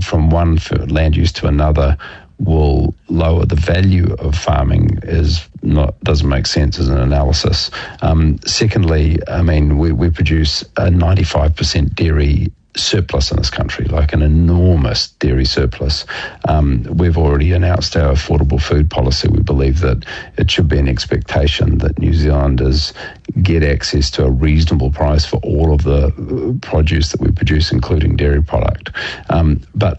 from one land use to another will lower the value of farming doesn't make sense as an analysis. Secondly, I mean, we produce a 95% dairy surplus in this country, like an enormous dairy surplus. We've already announced our affordable food policy. We believe that it should be an expectation that New Zealanders get access to a reasonable price for all of the produce that we produce, including dairy product. But